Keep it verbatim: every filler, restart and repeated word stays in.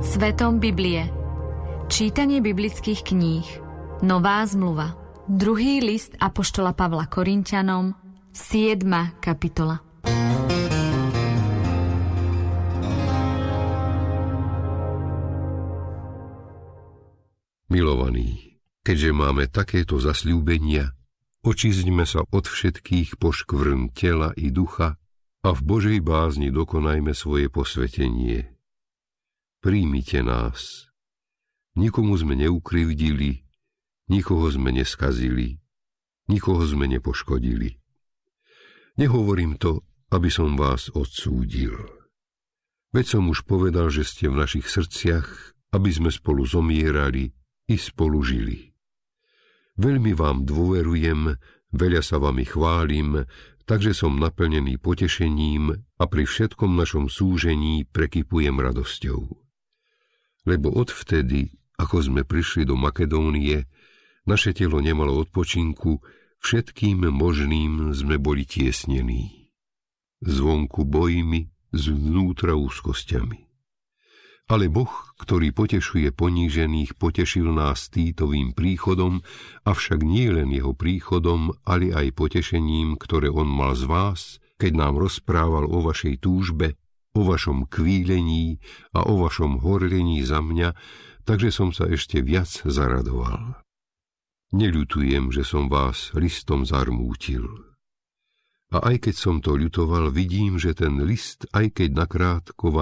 Svetom Biblie. Čítanie biblických kníh. Nová zmluva. Druhý list apoštola Pavla Korinťanom, siedma kapitola. Milovaní, keďže máme takéto zasľúbenia, očistíme sa od všetkých poškvrn tela i ducha a v Božej bázni dokonajme svoje posvetenie. Príjmite nás. Nikomu sme neukrivdili, nikoho sme neskazili, nikoho sme nepoškodili. Nehovorím to, aby som vás odsúdil. Veď som už povedal, že ste v našich srdciach, aby sme spolu zomierali i spolu žili. Veľmi vám dôverujem, veľa sa vami chválim, takže som naplnený potešením a pri všetkom našom súžení prekypujem radosťou. Lebo odvtedy, ako sme prišli do Makedónie, naše telo nemalo odpočinku, všetkým možným sme boli tiesnení. Zvonku bojmi, zvnútra úzkosťami. Ale Boh, ktorý potešuje ponížených, potešil nás Títovým príchodom, avšak nie len jeho príchodom, ale aj potešením, ktoré on mal z vás, keď nám rozprával o vašej túžbe, o vašom kvílení a o vašom horlení za mňa, takže som sa ešte viac zaradoval. Neľutujem, že som vás listom zarmútil. A aj keď som to ľutoval, vidím, že ten list, aj keď nakrátko